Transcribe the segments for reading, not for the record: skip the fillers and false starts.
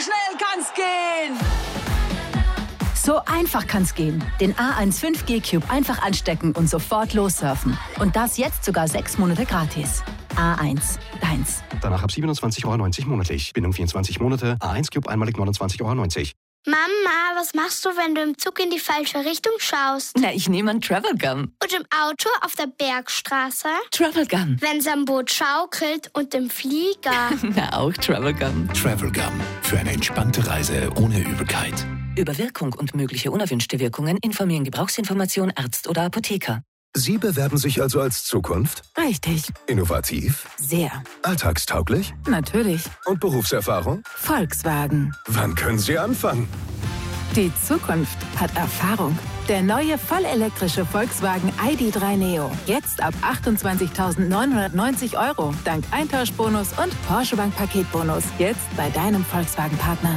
schnell kann's gehen! So einfach kann's gehen. Den A1 5G Cube einfach anstecken und sofort lossurfen. Und das jetzt sogar 6 Monate gratis. A1, deins. Danach ab 27,90 € monatlich. Bindung 24 Monate. A1 Cube einmalig 29,90 €. Mama, was machst du, wenn du im Zug in die falsche Richtung schaust? Na, ich nehme einen Travelgun. Und im Auto auf der Bergstraße? Travelgun. Wenn's am Boot schaukelt und im Flieger? Na, auch Travelgun. Travelgun. Für eine entspannte Reise ohne Übelkeit. Über Wirkung und mögliche unerwünschte Wirkungen informieren Gebrauchsinformation Arzt oder Apotheker. Sie bewerben sich also als Zukunft? Richtig. Innovativ? Sehr. Alltagstauglich? Natürlich. Und Berufserfahrung? Volkswagen. Wann können Sie anfangen? Die Zukunft hat Erfahrung. Der neue vollelektrische Volkswagen ID.3 Neo. Jetzt ab 28.990 € dank Eintauschbonus und Porsche Bank Paketbonus. Jetzt bei deinem Volkswagen-Partner.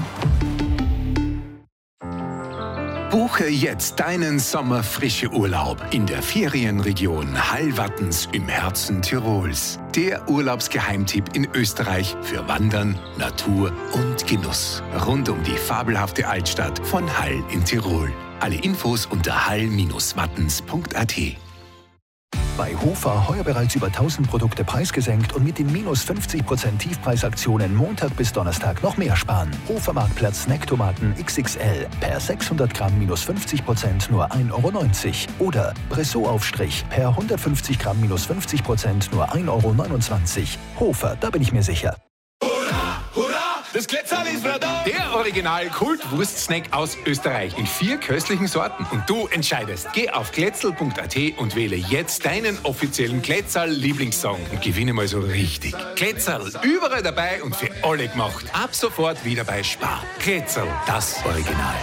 Buche jetzt deinen sommerfrische Urlaub in der Ferienregion Hallwattens im Herzen Tirols. Der Urlaubsgeheimtipp in Österreich für Wandern, Natur und Genuss. Rund um die fabelhafte Altstadt von Hall in Tirol. Alle Infos unter hall-wattens.at. Bei Hofer heuer bereits über 1000 Produkte preisgesenkt und mit den minus 50% Tiefpreisaktionen Montag bis Donnerstag noch mehr sparen. Hofer-Marktplatz Snacktomaten XXL per 600 Gramm minus 50% nur 1,90 € oder Bressot-Aufstrich per 150 Gramm minus 50% nur 1,29 €. Hofer, da bin ich mir sicher. Das Glätzerl ist wieder da! Der Original-Kult-Wurst-Snack aus Österreich in 4 köstlichen Sorten. Und du entscheidest. Geh auf glätzerl.at und wähle jetzt deinen offiziellen Glätzerl-Lieblingssong und gewinne mal so richtig. Glätzerl, überall dabei und für alle gemacht. Ab sofort wieder bei Spar. Glätzerl, das Original.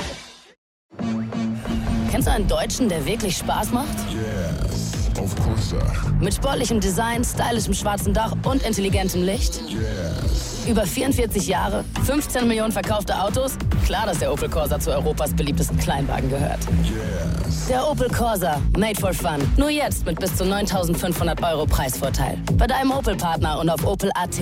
Kennst du einen Deutschen, der wirklich Spaß macht? Yes, of course. Mit sportlichem Design, stylischem schwarzen Dach und intelligentem Licht? Yes. Über 44 Jahre, 15 Millionen verkaufte Autos? Klar, dass der Opel Corsa zu Europas beliebtesten Kleinwagen gehört. Yes. Der Opel Corsa, made for fun. Nur jetzt mit bis zu 9.500 € Preisvorteil. Bei deinem Opel-Partner und auf opel.at.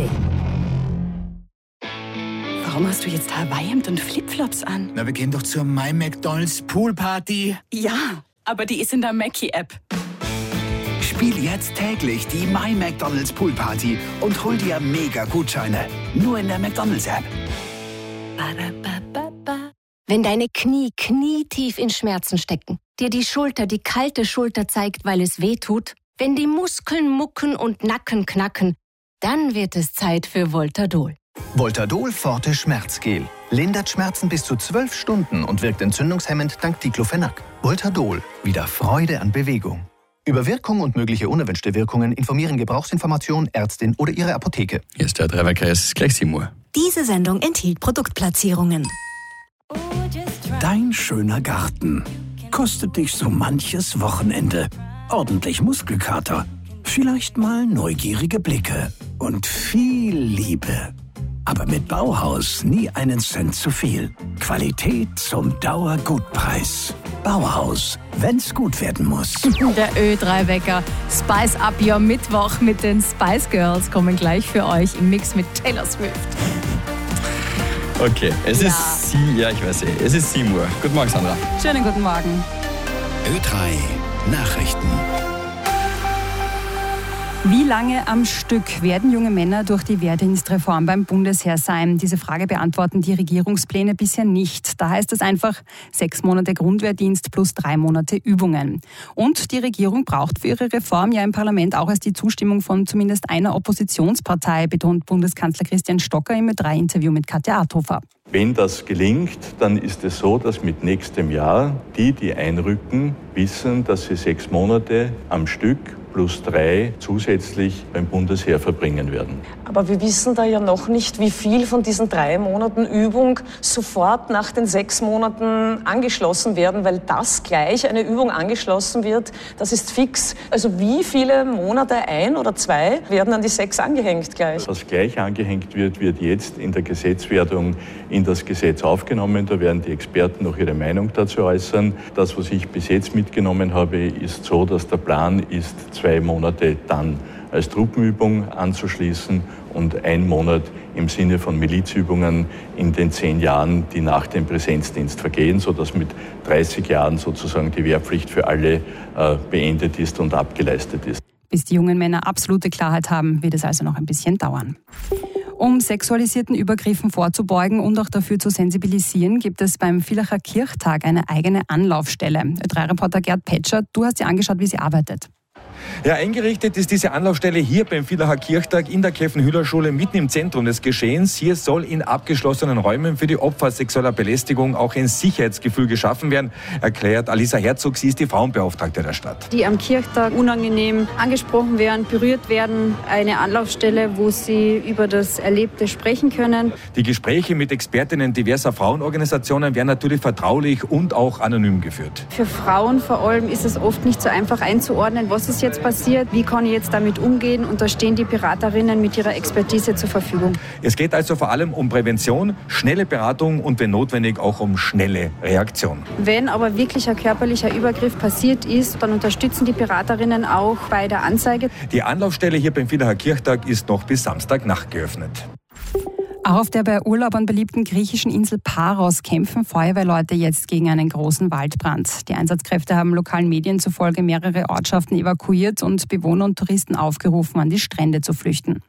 Warum hast du jetzt Hawaii-Hemd und Flipflops an? Na, wir gehen doch zur My McDonald's Poolparty. Ja, aber die ist in der Mackie-App. Spiel jetzt täglich die My McDonald's Poolparty und hol dir Mega-Gutscheine. Nur in der McDonald's-App. Wenn deine Knie knietief in Schmerzen stecken, dir die Schulter, die kalte Schulter zeigt, weil es weh tut, wenn die Muskeln mucken und Nacken knacken, dann wird es Zeit für Voltadol. Voltadol Forte Schmerzgel. Lindert Schmerzen bis zu 12 Stunden und wirkt entzündungshemmend dank Diclofenac. Voltadol. Wieder Freude an Bewegung. Über Wirkung und mögliche unerwünschte Wirkungen informieren Gebrauchsinformation, Ärztin oder Ihre Apotheke. Hier ist der Treiberkreis, gleich 7 Uhr. Diese Sendung enthielt Produktplatzierungen. Dein schöner Garten kostet dich so manches Wochenende. Ordentlich Muskelkater, vielleicht mal neugierige Blicke und viel Liebe. Aber mit Bauhaus nie einen Cent zu viel. Qualität zum Dauergutpreis. Bauhaus, wenn's gut werden muss. Der Ö3-Wecker. Spice Up Your Mittwoch mit den Spice Girls kommen gleich für euch im Mix mit Taylor Swift. Okay, es ist 7 Uhr. Guten Morgen, Sandra. Schönen guten Morgen. Ö3 Nachrichten. Wie lange am Stück werden junge Männer durch die Wehrdienstreform beim Bundesheer sein? Diese Frage beantworten die Regierungspläne bisher nicht. Da heißt es einfach 6 Monate Grundwehrdienst plus 3 Monate Übungen. Und die Regierung braucht für ihre Reform ja im Parlament auch erst die Zustimmung von zumindest einer Oppositionspartei, betont Bundeskanzler Christian Stocker im Ö3-Interview mit Katja Arthofer. Wenn das gelingt, dann ist es so, dass mit nächstem Jahr die einrücken, wissen, dass sie 6 Monate am Stück plus 3 zusätzlich beim Bundesheer verbringen werden. Aber wir wissen da ja noch nicht, wie viel von diesen 3 Monaten Übung sofort nach den 6 Monaten angeschlossen werden, weil das gleich eine Übung angeschlossen wird, das ist fix. Also wie viele Monate, 1 oder 2, werden an die 6 angehängt gleich? Was gleich angehängt wird, wird jetzt in der Gesetzwerdung in das Gesetz aufgenommen. Da werden die Experten noch ihre Meinung dazu äußern. Das, was ich bis jetzt mitgenommen habe, ist so, dass der Plan ist, 2 Monate dann als Truppenübung anzuschließen und 1 Monat im Sinne von Milizübungen in den 10 Jahren, die nach dem Präsenzdienst vergehen, sodass mit 30 Jahren sozusagen die Wehrpflicht für alle beendet ist und abgeleistet ist. Bis die jungen Männer absolute Klarheit haben, wird es also noch ein bisschen dauern. Um sexualisierten Übergriffen vorzubeugen und auch dafür zu sensibilisieren, gibt es beim Villacher Kirchtag eine eigene Anlaufstelle. Ö3-Reporter Gerd Petscher, du hast dir angeschaut, wie sie arbeitet. Ja, eingerichtet ist diese Anlaufstelle hier beim Villacher Kirchtag in der Kefenhüller-Schule mitten im Zentrum des Geschehens. Hier soll in abgeschlossenen Räumen für die Opfer sexueller Belästigung auch ein Sicherheitsgefühl geschaffen werden, erklärt Alisa Herzog. Sie ist die Frauenbeauftragte der Stadt. Die am Kirchtag unangenehm angesprochen werden, berührt werden, eine Anlaufstelle, wo sie über das Erlebte sprechen können. Die Gespräche mit Expertinnen diverser Frauenorganisationen werden natürlich vertraulich und auch anonym geführt. Für Frauen vor allem ist es oft nicht so einfach einzuordnen, was ist jetzt passiert, wie kann ich jetzt damit umgehen, und da stehen die Beraterinnen mit ihrer Expertise zur Verfügung. Es geht also vor allem um Prävention, schnelle Beratung und wenn notwendig auch um schnelle Reaktion. Wenn aber wirklich ein körperlicher Übergriff passiert ist, dann unterstützen die Beraterinnen auch bei der Anzeige. Die Anlaufstelle hier beim Villacher Kirchtag ist noch bis Samstagnacht geöffnet. Auch auf der bei Urlaubern beliebten griechischen Insel Paros kämpfen Feuerwehrleute jetzt gegen einen großen Waldbrand. Die Einsatzkräfte haben lokalen Medien zufolge mehrere Ortschaften evakuiert und Bewohner und Touristen aufgerufen, an die Strände zu flüchten.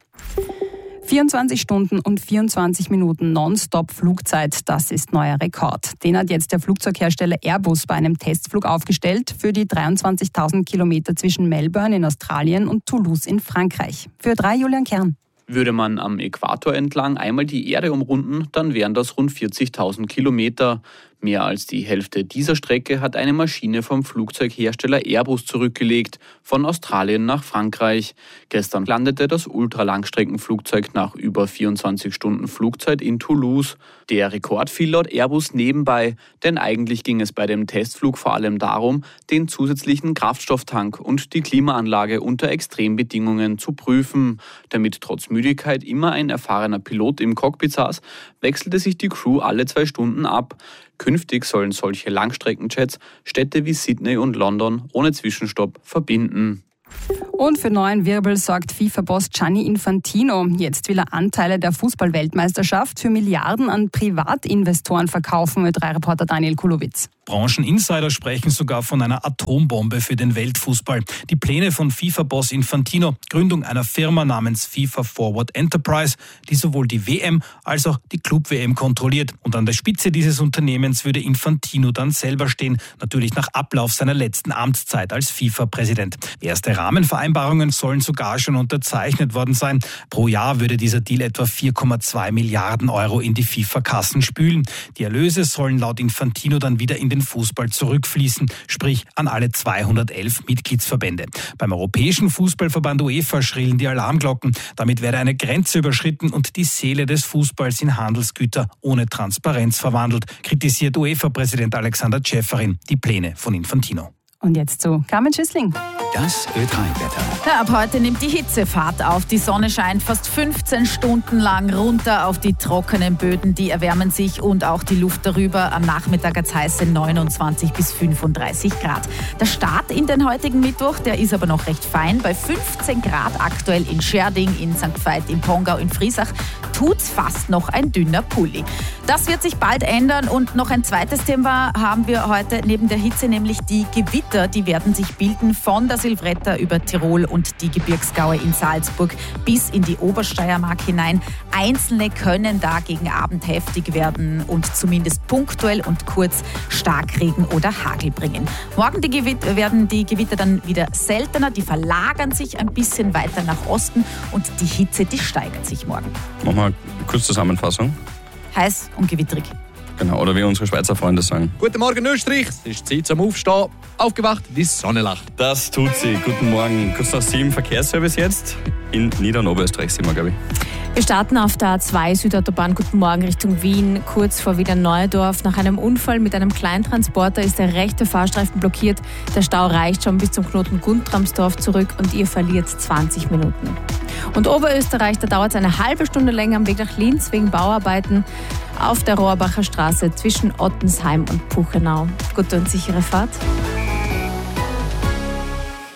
24 Stunden und 24 Minuten nonstop Flugzeit, das ist neuer Rekord. Den hat jetzt der Flugzeughersteller Airbus bei einem Testflug aufgestellt für die 23.000 Kilometer zwischen Melbourne in Australien und Toulouse in Frankreich. Für Ö3 Julian Kern. Würde man am Äquator entlang einmal die Erde umrunden, dann wären das rund 40.000 Kilometer. Mehr als die Hälfte dieser Strecke hat eine Maschine vom Flugzeughersteller Airbus zurückgelegt, von Australien nach Frankreich. Gestern landete das Ultralangstreckenflugzeug nach über 24 Stunden Flugzeit in Toulouse. Der Rekord fiel laut Airbus nebenbei, denn eigentlich ging es bei dem Testflug vor allem darum, den zusätzlichen Kraftstofftank und die Klimaanlage unter Extrembedingungen zu prüfen. Damit trotz Müdigkeit immer ein erfahrener Pilot im Cockpit saß, wechselte sich die Crew alle 2 Stunden ab. Künftig sollen solche Langstreckenjets Städte wie Sydney und London ohne Zwischenstopp verbinden. Und für neuen Wirbel sorgt FIFA-Boss Gianni Infantino. Jetzt will er Anteile der Fußball-Weltmeisterschaft für Milliarden an Privatinvestoren verkaufen, Ö3-Reporter Daniel Kulowitz. Brancheninsider sprechen sogar von einer Atombombe für den Weltfußball. Die Pläne von FIFA-Boss Infantino, Gründung einer Firma namens FIFA Forward Enterprise, die sowohl die WM als auch die Club-WM kontrolliert. Und an der Spitze dieses Unternehmens würde Infantino dann selber stehen, natürlich nach Ablauf seiner letzten Amtszeit als FIFA-Präsident. Erste Rahmenvereinbarungen sollen sogar schon unterzeichnet worden sein. Pro Jahr würde dieser Deal etwa 4,2 Milliarden Euro in die FIFA-Kassen spülen. Die Erlöse sollen laut Infantino dann wieder in den Fußball zurückfließen, sprich an alle 211 Mitgliedsverbände. Beim Europäischen Fußballverband UEFA schrillen die Alarmglocken. Damit werde eine Grenze überschritten und die Seele des Fußballs in Handelsgüter ohne Transparenz verwandelt, kritisiert UEFA-Präsident Alexander Ceferin die Pläne von Infantino. Und jetzt zu Carmen Schüssling. Das Ö3-Wetter. Ja, ab heute nimmt die Hitze Fahrt auf. Die Sonne scheint fast 15 Stunden lang runter auf die trockenen Böden. Die erwärmen sich und auch die Luft darüber. Am Nachmittag hat es heiße 29 bis 35 Grad. Der Start in den heutigen Mittwoch, der ist aber noch recht fein. Bei 15 Grad aktuell in Scherding, in St. Veit, in Pongau, in Friesach tut's fast noch ein dünner Pulli. Das wird sich bald ändern und noch ein zweites Thema haben wir heute neben der Hitze, nämlich die Gewitter. Die werden sich bilden von der Silvretta über Tirol und die Gebirgsgaue in Salzburg bis in die Obersteiermark hinein. Einzelne können da gegen Abend heftig werden und zumindest punktuell und kurz Starkregen oder Hagel bringen. Morgen werden die Gewitter dann wieder seltener, die verlagern sich ein bisschen weiter nach Osten und die Hitze, die steigert sich morgen. Machen wir eine kurze Zusammenfassung. Heiß und gewitterig. Genau, oder wie unsere Schweizer Freunde sagen. Guten Morgen Österreich, es ist Zeit zum Aufstehen. Aufgewacht, die Sonne lacht. Das tut sie. Guten Morgen. Kurz nach 7 Verkehrsservice jetzt. In Niederoberösterreich sind wir, glaube ich. Wir starten auf der A2 Südautobahn. Guten Morgen Richtung Wien, kurz vor Wiederneuendorf. Nach einem Unfall mit einem Kleintransporter ist der rechte Fahrstreifen blockiert. Der Stau reicht schon bis zum Knoten Guntramsdorf zurück und ihr verliert 20 Minuten. Und Oberösterreich, da dauert es eine halbe Stunde länger am Weg nach Linz wegen Bauarbeiten auf der Rohrbacher Straße zwischen Ottensheim und Puchenau. Gute und sichere Fahrt.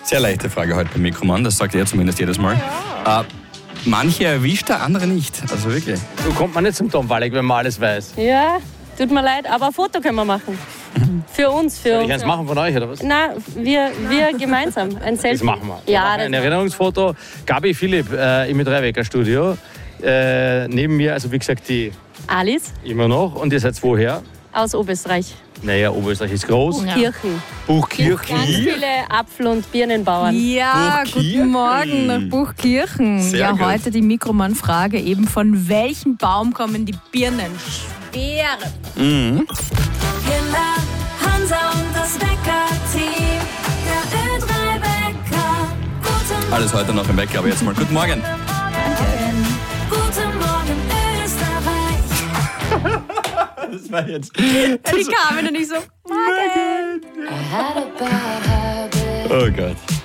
Sehr leichte Frage heute beim Mikroman, das sagt er zumindest jedes Mal. Manche erwischt er, andere nicht. Also wirklich. So kommt man nicht zum Tom Wallig, wenn man alles weiß. Ja, tut mir leid, aber ein Foto können wir machen. Für uns, für uns. Soll ich eins machen von euch, oder was? Nein, wir gemeinsam. Ein Selfie. Das machen wir. Ja, ein Erinnerungsfoto. Gabi Philipp im Dreiwecker-Studio. Neben mir, also wie gesagt, die Alice. Immer noch. Und ihr seid woher? Aus Oberösterreich. Naja, Oberösterreich ist groß. Buchkirchen. Buchkirchen. Ganz viele Apfel- und Birnenbauern. Ja, guten Morgen nach Buchkirchen. Sehr gut. Heute die Mikroman-Frage eben, von welchem Baum kommen die Birnen? Schwere. Mhm. Hansa und das Wecker-Team. Der Ö3-Wecker. Guten Alles heute noch im Wecker, aber jetzt mal guten Morgen. Guten Morgen, Österreich. Das war jetzt... Die kamen und ich so, Morgen. Oh Gott.